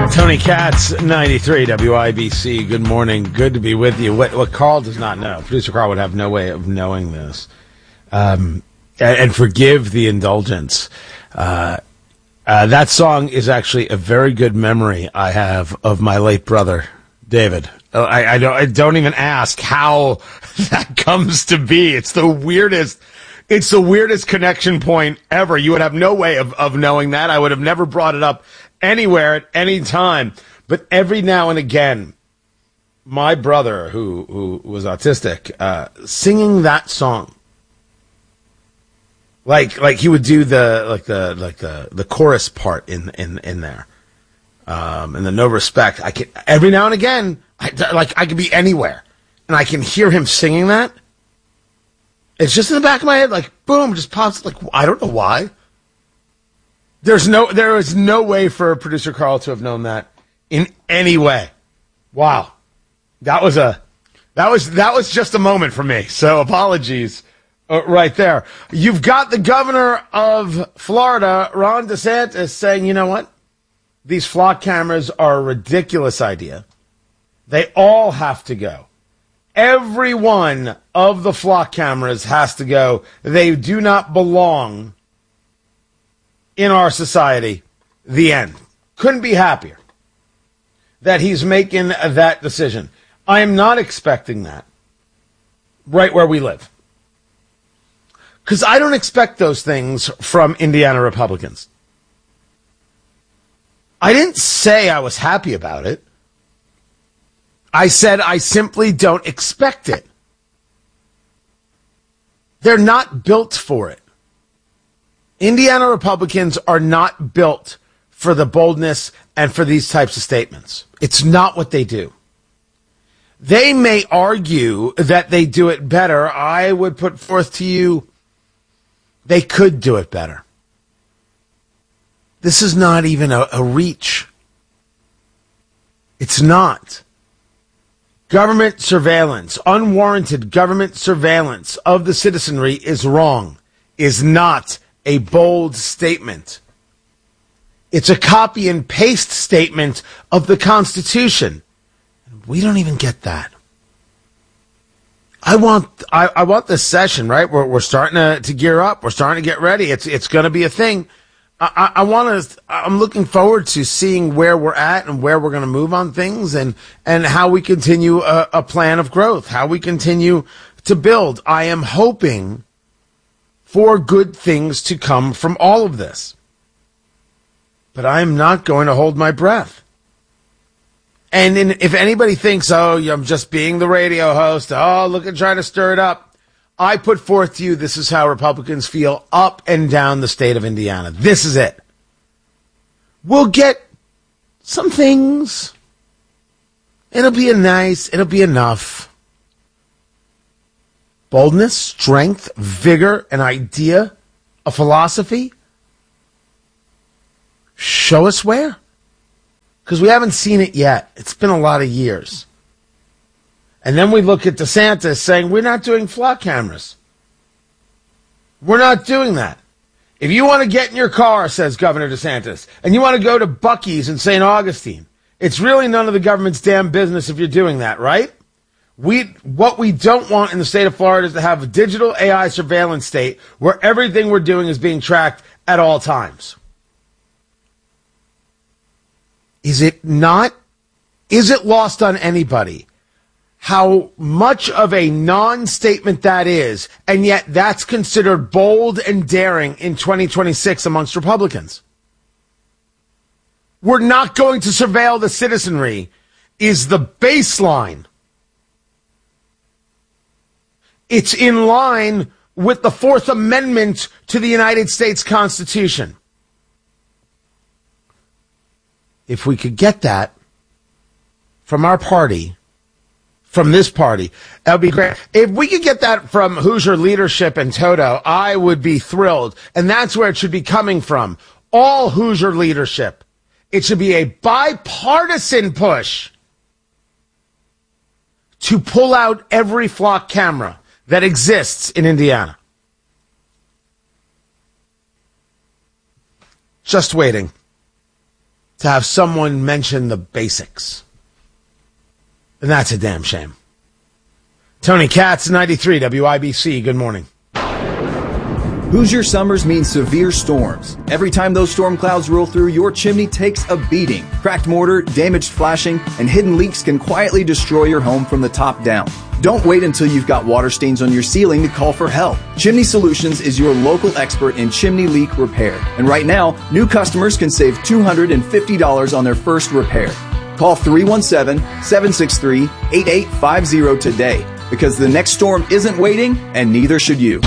Tony Katz, 93 WIBC. Good morning. Good to be with you. What Carl does not know, producer Carl would have no way of knowing this. And forgive the indulgence. That song is actually a very good memory I have of my late brother, David. I don't even ask how that comes to be. It's the weirdest connection point ever. You would have no way of knowing that. I would have never brought it up anywhere at any time. But every now and again, my brother, who was autistic, singing that song, like he would do the chorus part in there, and the no respect. I can every now and again, I could be anywhere, and I can hear him singing that. It's just in the back of my head, like boom, just pops. Like I don't know why. There is no way for producer Carl to have known that in any way. Wow, that was just a moment for me. So apologies, right there. You've got the governor of Florida, Ron DeSantis, saying, you know what? These flock cameras are a ridiculous idea. They all have to go. Every one of the flock cameras has to go. They do not belong in our society. The end. Couldn't be happier that he's making that decision. I am not expecting that right where we live, because I don't expect those things from Indiana Republicans. I didn't say I was happy about it. I said I simply don't expect it. They're not built for it. Indiana Republicans are not built for the boldness and for these types of statements. It's not what they do. They may argue that they do it better. I would put forth to you, they could do it better. This is not even a reach. It's not. Government surveillance, unwarranted government surveillance of the citizenry is wrong, is not a bold statement. It's a copy and paste statement of the Constitution. We don't even get that. I want this session, right? We're starting to gear up. We're starting to get ready. It's going to be a thing. I'm looking forward to seeing where we're at and where we're going to move on things, and how we continue a plan of growth, how we continue to build. I am hoping for good things to come from all of this. But I am not going to hold my breath. And if anybody thinks, oh, I'm just being the radio host, oh, look at trying to stir it up, I put forth to you, this is how Republicans feel up and down the state of Indiana. This is it. We'll get some things. It'll be it'll be enough. Boldness, strength, vigor, an idea, a philosophy. Show us where. Because we haven't seen it yet. It's been a lot of years. And then we look at DeSantis saying, we're not doing flock cameras. We're not doing that. If you want to get in your car, says Governor DeSantis, and you want to go to Buc-ee's in St. Augustine, it's really none of the government's damn business if you're doing that, right? What we don't want in the state of Florida is to have a digital AI surveillance state where everything we're doing is being tracked at all times. Is it not? Is it lost on anybody how much of a non-statement that is, and yet that's considered bold and daring in 2026 amongst Republicans? We're not going to surveil the citizenry is the baseline. It's in line with the Fourth Amendment to the United States Constitution. If we could get that from our party, from this party, that would be great. If we could get that from Hoosier leadership and Toto, I would be thrilled. And that's where it should be coming from. All Hoosier leadership. It should be a bipartisan push to pull out every flock camera that exists in Indiana. Just waiting. to have someone mention the basics. And that's a damn shame. Tony Katz, 93 WIBC. Good morning. Hoosier summers mean severe storms. Every time those storm clouds roll through, your chimney takes a beating. Cracked mortar, damaged flashing, and hidden leaks can quietly destroy your home from the top down. Don't wait until you've got water stains on your ceiling to call for help. Chimney Solutions is your local expert in chimney leak repair. And right now, new customers can save $250 on their first repair. Call 317-763-8850 today, because the next storm isn't waiting, and neither should you.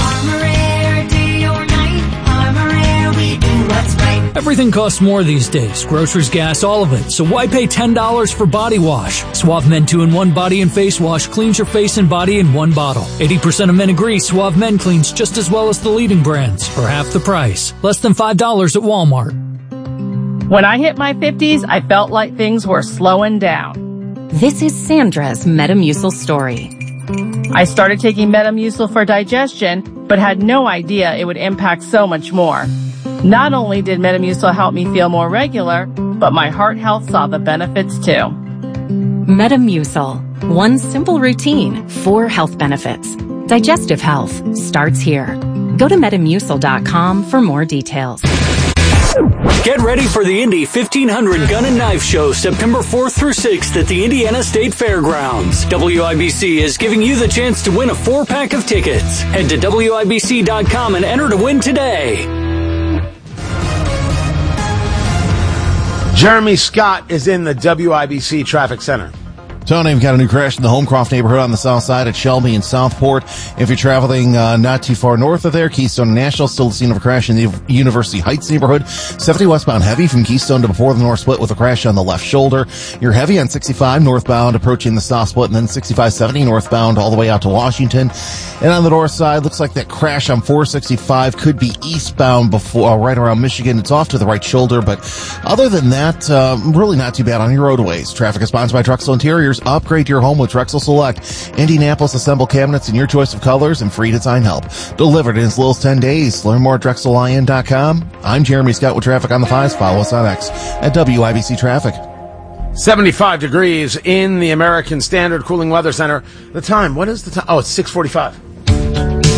Everything costs more these days. Groceries, gas, all of it. So why pay $10 for body wash? Suave Men 2-in-1 Body and Face Wash cleans your face and body in one bottle. 80% of men agree Suave Men cleans just as well as the leading brands for half the price. Less than $5 at Walmart. When I hit my 50s, I felt like things were slowing down. This is Sandra's Metamucil story. I started taking Metamucil for digestion, but had no idea it would impact so much more. Not only did Metamucil help me feel more regular, but my heart health saw the benefits too. Metamucil. One simple routine, 4 health benefits. Digestive health starts here. Go to Metamucil.com for more details. Get ready for the Indy 1500 Gun and Knife Show September 4th through 6th at the Indiana State Fairgrounds. WIBC is giving you the chance to win a 4-pack of tickets. Head to WIBC.com and enter to win today. Jeremy Scott is in the WIBC Traffic Center. Tony, we've got a new crash in the Holmcroft neighborhood on the south side at Shelby and Southport. If you're traveling not too far north of there, Keystone and Nashville, still the scene of a crash in the University Heights neighborhood. 70 westbound heavy from Keystone to before the north split with a crash on the left shoulder. You're heavy on 65 northbound approaching the south split, and then 65-70 northbound all the way out to Washington. And on the north side, looks like that crash on 465 could be eastbound before right around Michigan. It's off to the right shoulder, but other than that, really not too bad on your roadways. Traffic is sponsored by Drexel Interiors. Upgrade your home with Drexel Select. Indianapolis Assemble cabinets in your choice of colors and free design help. Delivered in as little as 10 days. Learn more at DrexelIN.com. I'm Jeremy Scott with Traffic on the 5s. Follow us on X at WIBC Traffic. 75 degrees in the American Standard Cooling Weather Center. The time, what is the time? Oh, it's 6:45.